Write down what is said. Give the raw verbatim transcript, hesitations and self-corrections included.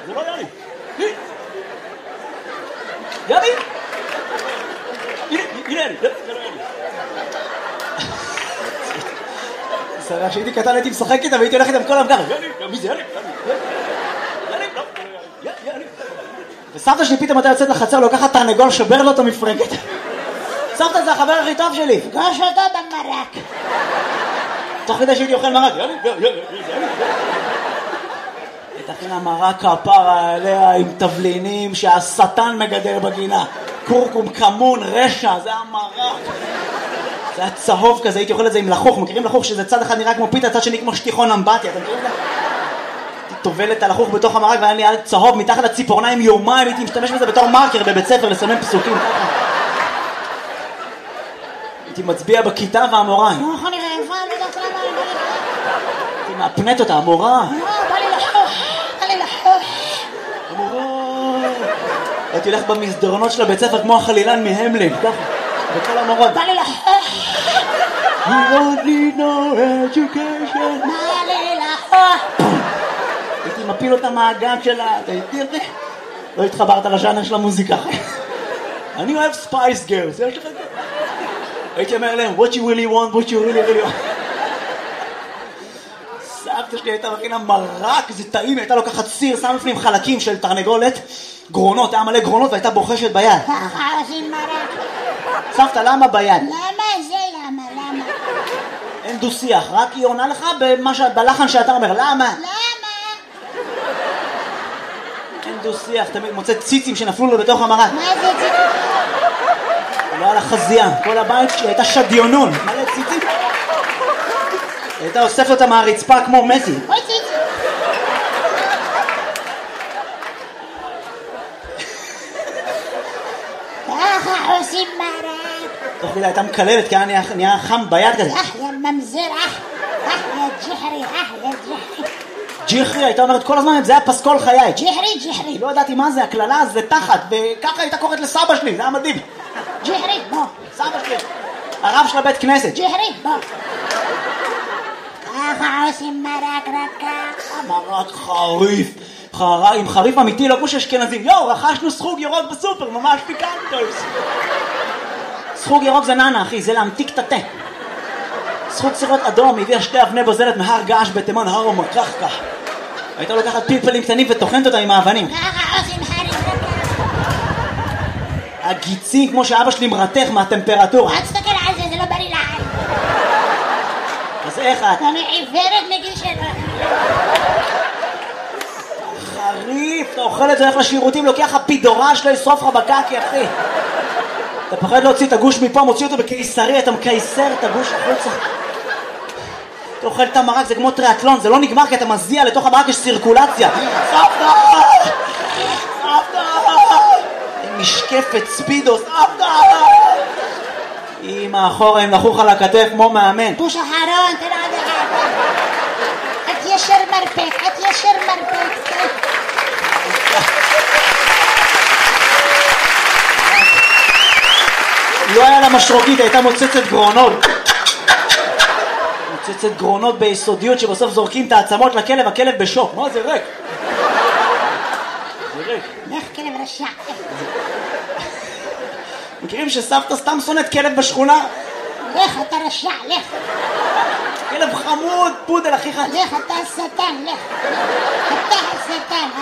זה לא יאלי. יאלי? הנה, הנה יאלי, זה לא יאלי. סרח, שהייתי קטן הייתי משחק איתה והייתי הולך איתם כל המגר. יאלי, מי זה יאלי? יאלי, לא, יאלי. וסבתא שלי פתאום הייתה יוצאת לחצר, לוקחת תרנגול, שובר לו אותו מפרקת. סבתא זה החבר הכי טוב שלי. פגש אותו במרק. תוך כדי שהייתי אוכל מרק. יאלי, יאלי, יאלי. תכינה מרק כפרה עליה עם תבלינים שהשטן מגדל בגינה. קורקום, כמון, רשע, זה המרק. זה היה צהוב כזה, הייתי אוכל את זה עם לחוך. מכירים לחוך שזה צד אחד נראה כמו פיתה, צד שני כמו שטיחון אמבטיה, אתם מכירים את זה? הייתי טובל את הלחוך בתוך המרק והיה לי ילד צהוב מתחת לציפורניים יומיים, הייתי משתמש בזה בתור מרקר בבית ספר לסמן פסוקים. הייתי מצביע בכיתה והמורה, לא, איך אני רעבה, אני יודעת למה אני הייתי מאפנת אותה, המורה. לא, בא לי לחוך, בא לי לחוך. המורה. הייתי הולך במסדרונות של הבית ספר כמו החלילן מהמלין, ככה. וכל המורות, בא לי לחוך. You don't need no education. בא לי לחוך. הייתי מפיל אותה מהגג שלה, תראי. לא התחברת לז'אנר של המוזיקה. אני אוהב ספייס גרס, יש לך את זה? הייתי אומר להם, what you really want, what you really really want. סבתא שלי הייתה מכינה מרק, זה טעים, הייתה לוקחת סיר, שם לפנים חלקים של תרנגולת, גרונות, היה מלא גרונות והייתה בוחשת ביד. ככה עושים מרק. סבתא, למה ביד? למה זה למה, למה? אין דו שיח, רק היא עונה לך בלחן שאתה אומר, למה? למה? אין דו שיח, תמיד מוצא ציצים שנפלו לו בתוך המרק. מה זה ציצים? לא על החזייה, כל הבית שלי הייתה שדיונון, מלא ציצים. הייתה אוספת אותה מהרצפה כמו מסי. אוי ציצים. ככה עושים מרק. תוך כדי הייתה מקללת כי היה נהיה חם ביד כזה. אח יא ממזר, אח, אח יא ג'חרי, אח יא ג'חרי. ג'חרי, הייתה אומרת כל הזמן, זה היה פסקול חיי. ג'חרי, ג'חרי. לא ידעתי מה זה, הכללה זה תחת, וככה הייתה קוראת לסבא שלי, זה היה מדהים. ג'חרי, בוא. סבא שלי. הרב של הבית כנסת. ג'חרי, בוא. ככה עושים מרק רק ככה. מרק חריף. חר... עם חריף אמיתי, לא כמו שאשכנזים. יואו, רכשנו סחוג ירוק בסופר, ממש פיקנטוס. סחוג ירוק זה ננה, אחי, זה להמתיק את התה. סחוג סירות אדום, הביאה שתי אבני בוזלת מהר געש בתימן, הר ומקחקח. הייתה לוקחת פלפלים קטנים וטוחנת אותה עם האבנים. ככה עושים חריף רק ככה. הגיצים, כמו שאבא שלי מרתך מהטמפרטורה. אל תסתכל על זה, זה לא בריא לעין. אז איך את? אני עיוורת מגיל שלו. חריף, אתה אוכל את זה, הולך לשירותים, לוקח הפידורה שלו, ישרוף לך בקקי, אחי. אתה פחד להוציא את הגוש מפה, מוציא אותו בקיסרי, אתה מקייסר את הגוש החוצה. אתה אוכל את המרק, זה כמו טריאטלון, זה לא נגמר כי אתה מזיע, לתוך המרק יש סירקולציה. סבתא! סבתא! משקפת ספידו, סבתא! אמא, אחורה, הם נחוך על הכתף כמו מאמן. בוש אחרון, תראה עד אחד. את ישר מרפק, את ישר מרפק. לא היה לה משרוקית, הייתה מוצצת גרונות. מוצצת גרונות ביסודיות שבסוף זורקים את העצמות לכלב, הכלב בשוק. מה זה ריק? זה ריק. לך כלב רשע. מכירים שסבתא סתם שונאת כלב בשכונה? לך אתה רשע, לך. כלב חמוד, פודל אחיך. לך אתה השטן, לך. אתה השטן.